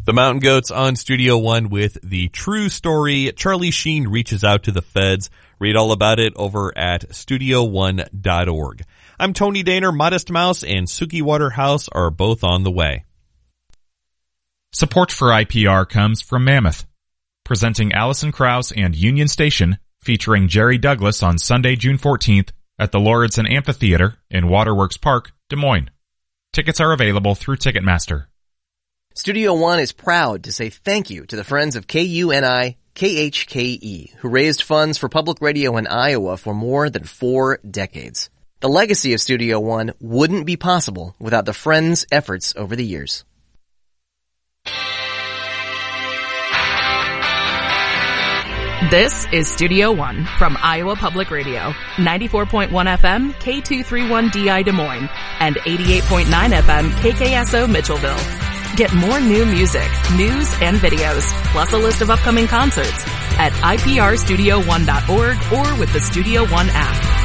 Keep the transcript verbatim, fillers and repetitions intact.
The Mountain Goats on Studio One with the true story. Charlie Sheen reaches out to the feds. Read all about it over at studio one dot org. I'm Tony Daner. Modest Mouse and Suki Waterhouse are both on the way. Support for I P R comes from Mammoth, presenting Alison Krauss and Union Station, featuring Jerry Douglas on Sunday, June fourteenth at the Lauritsen Amphitheater in Waterworks Park, Des Moines. Tickets are available through Ticketmaster. Studio One is proud to say thank you to the friends of K U N I K H K E, who raised funds for public radio in Iowa for more than four decades. The legacy of Studio One wouldn't be possible without the friends' efforts over the years. This is Studio One from Iowa Public Radio, ninety-four point one F M, K two thirty-one D I Des Moines, and eighty-eight point nine F M, K K S O Mitchellville. Get more new music, news, and videos, plus a list of upcoming concerts at I P R studio one dot org or with the Studio One app.